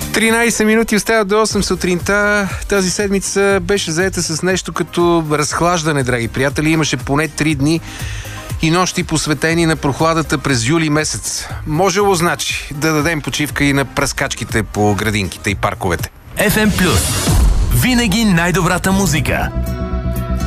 13 минути остават до 8 сутринта. Тази седмица беше заета с нещо като разхлаждане, драги приятели. Имаше поне 3 дни и нощи посветени на прохладата през юли месец. Можело, значи, да дадем почивка и на пръскачките по градинките и парковете. FM Plus. Винаги най-добрата музика.